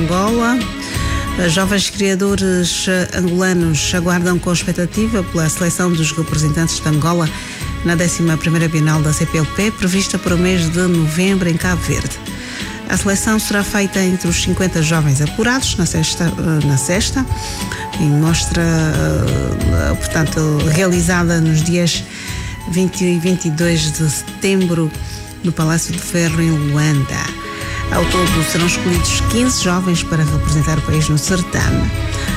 Angola. Jovens criadores angolanos aguardam com expectativa pela seleção dos representantes de Angola na 11ª Bienal da CPLP, prevista para o mês de novembro em Cabo Verde. A seleção será feita entre os 50 jovens apurados na sexta, em mostra, portanto, realizada nos dias 20 e 22 de setembro no Palácio de Ferro, em Luanda. Ao todo, serão escolhidos 15 jovens para representar o país no certame.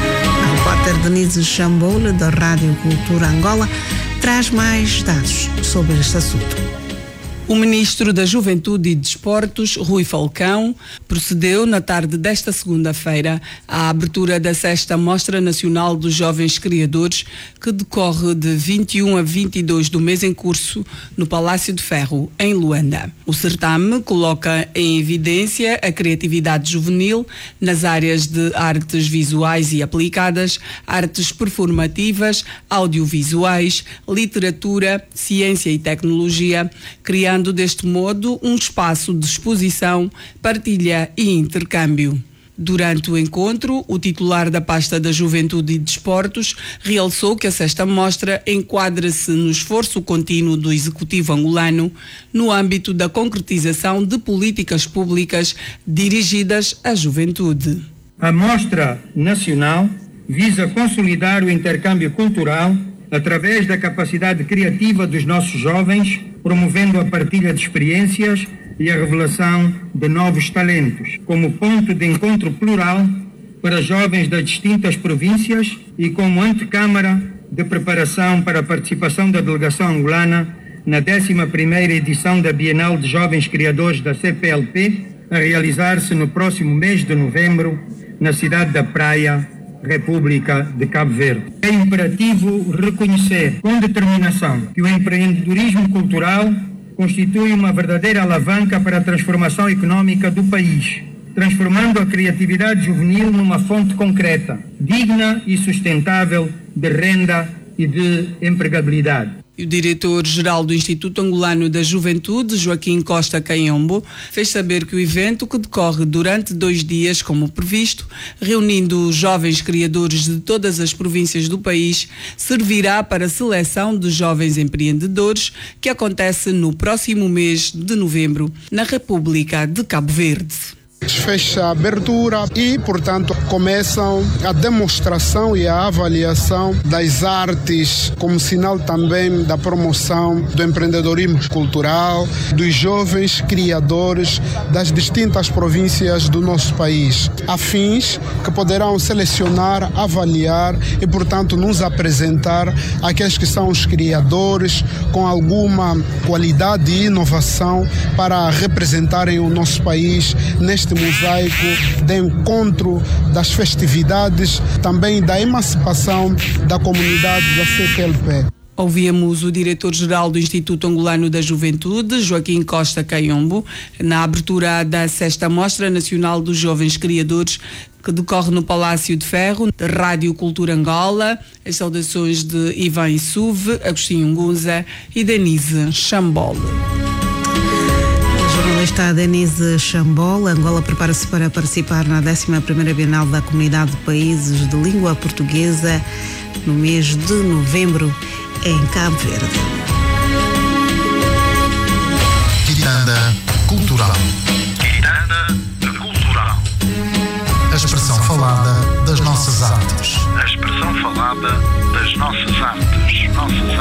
A repórter Denise Chambola, da Rádio Cultura Angola, traz mais dados sobre este assunto. O ministro da Juventude e Desportos, Rui Falcão, procedeu na tarde desta segunda-feira à abertura da 6ª Mostra Nacional dos Jovens Criadores, que decorre de 21 a 22 do mês em curso no Palácio de Ferro, em Luanda. O certame coloca em evidência a criatividade juvenil nas áreas de artes visuais e aplicadas, artes performativas, audiovisuais, literatura, ciência e tecnologia, criando deste modo um espaço de exposição, partilha e intercâmbio. Durante o encontro, o titular da pasta da Juventude e Desportos realçou que a 6ª Mostra enquadra-se no esforço contínuo do Executivo angolano no âmbito da concretização de políticas públicas dirigidas à juventude. A Mostra Nacional visa consolidar o intercâmbio cultural através da capacidade criativa dos nossos jovens, promovendo a partilha de experiências e a revelação de novos talentos, como ponto de encontro plural para jovens das distintas províncias e como antecâmara de preparação para a participação da delegação angolana na 11ª edição da Bienal de Jovens Criadores da CPLP, a realizar-se no próximo mês de novembro, na cidade da Praia, República de Cabo Verde. É imperativo reconhecer com determinação que o empreendedorismo cultural constitui uma verdadeira alavanca para a transformação econômica do país, transformando a criatividade juvenil numa fonte concreta, digna e sustentável de renda e de empregabilidade. O diretor-geral do Instituto Angolano da Juventude, Joaquim Costa Caiombo, fez saber que o evento, que decorre durante 2 dias, como previsto, reunindo jovens criadores de todas as províncias do país, servirá para a seleção de jovens empreendedores, que acontece no próximo mês de novembro, na República de Cabo Verde. Fecha a abertura e, portanto, começam a demonstração e a avaliação das artes como sinal também da promoção do empreendedorismo cultural, dos jovens criadores das distintas províncias do nosso país, afins que poderão selecionar, avaliar e, portanto, nos apresentar aqueles que são os criadores com alguma qualidade e inovação para representarem o nosso país neste mosaico de encontro das festividades, também da emancipação da comunidade da CPLP. Ouvíamos o diretor-geral do Instituto Angolano da Juventude, Joaquim Costa Caiombo, na abertura da 6ª Mostra Nacional dos Jovens Criadores, que decorre no Palácio de Ferro, da Rádio Cultura Angola. As saudações de Ivan Issuve, Agostinho Ngunza e Denise Chambola. A jornalista Denise Chambola. Angola prepara-se para participar na 11ª Bienal da Comunidade de Países de Língua Portuguesa no mês de novembro em Cabo Verde. Quitanda Cultural. Quitanda Cultural. A expressão falada das nossas artes. A expressão falada das nossas artes.